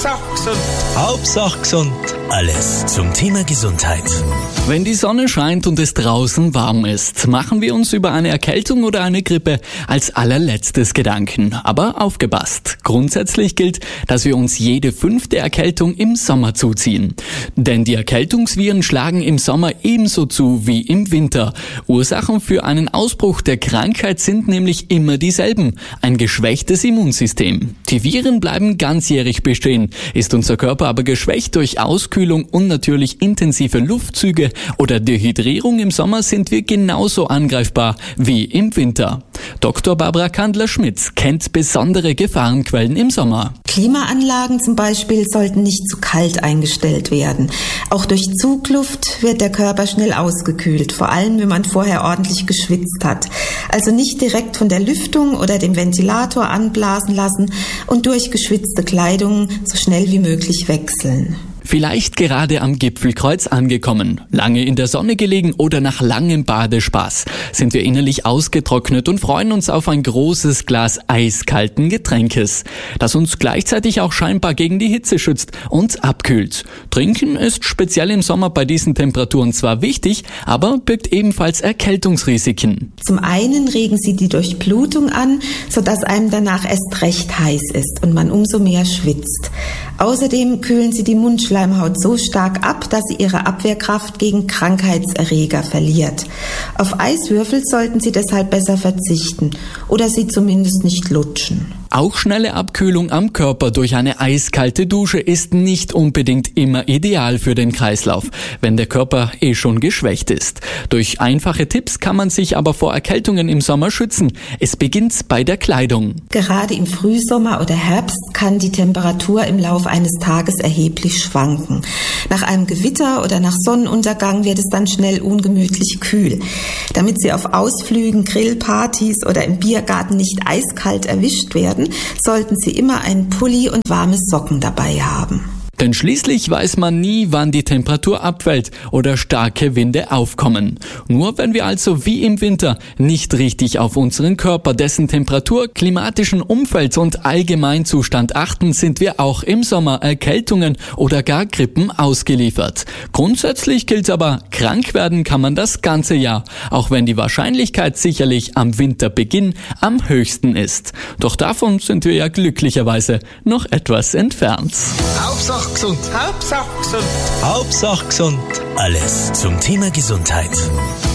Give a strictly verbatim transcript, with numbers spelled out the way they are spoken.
Hauptsache gesund. Hauptsache gesund. Alles zum Thema Gesundheit. Wenn die Sonne scheint und es draußen warm ist, machen wir uns über eine Erkältung oder eine Grippe als allerletztes Gedanken. Aber aufgepasst! Grundsätzlich gilt, dass wir uns jede fünfte Erkältung im Sommer zuziehen. Denn die Erkältungsviren schlagen im Sommer ebenso zu wie im Winter. Ursachen für einen Ausbruch der Krankheit sind nämlich immer dieselben. Ein geschwächtes Immunsystem. Die Viren bleiben ganzjährig bestehen. Ist unser Körper aber geschwächt durch Auskühlung und natürlich intensive Luftzüge oder Dehydrierung im Sommer, sind wir genauso angreifbar wie im Winter. Doktor Barbara Kandler-Schmitz kennt besondere Gefahrenquellen im Sommer. Klimaanlagen zum Beispiel sollten nicht zu kalt eingestellt werden. Auch durch Zugluft wird der Körper schnell ausgekühlt, vor allem wenn man vorher ordentlich geschwitzt hat. Also nicht direkt von der Lüftung oder dem Ventilator anblasen lassen und durch geschwitzte Kleidung so schnell wie möglich wechseln. Vielleicht gerade am Gipfelkreuz angekommen, lange in der Sonne gelegen oder nach langem Badespaß, sind wir innerlich ausgetrocknet und freuen uns auf ein großes Glas eiskalten Getränkes, das uns gleichzeitig auch scheinbar gegen die Hitze schützt und abkühlt. Trinken ist speziell im Sommer bei diesen Temperaturen zwar wichtig, aber birgt ebenfalls Erkältungsrisiken. Zum einen regen sie die Durchblutung an, sodass einem danach erst recht heiß ist und man umso mehr schwitzt. Außerdem kühlen sie die Mundschleimhaut so stark ab, dass sie ihre Abwehrkraft gegen Krankheitserreger verliert. Auf Eiswürfel sollten Sie deshalb besser verzichten oder sie zumindest nicht lutschen. Auch schnelle Abkühlung am Körper durch eine eiskalte Dusche ist nicht unbedingt immer ideal für den Kreislauf, wenn der Körper eh schon geschwächt ist. Durch einfache Tipps kann man sich aber vor Erkältungen im Sommer schützen. Es beginnt bei der Kleidung. Gerade im Frühsommer oder Herbst kann die Temperatur im Laufe eines Tages erheblich schwanken. Nach einem Gewitter oder nach Sonnenuntergang wird es dann schnell ungemütlich kühl. Damit Sie auf Ausflügen, Grillpartys oder im Biergarten nicht eiskalt erwischt werden, sollten Sie immer einen Pulli und warme Socken dabei haben. Denn schließlich weiß man nie, wann die Temperatur abfällt oder starke Winde aufkommen. Nur wenn wir also wie im Winter nicht richtig auf unseren Körper, dessen Temperatur, klimatischen Umfeld und Allgemeinzustand achten, sind wir auch im Sommer Erkältungen oder gar Grippen ausgeliefert. Grundsätzlich gilt aber, krank werden kann man das ganze Jahr, auch wenn die Wahrscheinlichkeit sicherlich am Winterbeginn am höchsten ist. Doch davon sind wir ja glücklicherweise noch etwas entfernt. Hauptsache gesund. Hauptsache gesund. Hauptsache gesund. Alles zum Thema Gesundheit.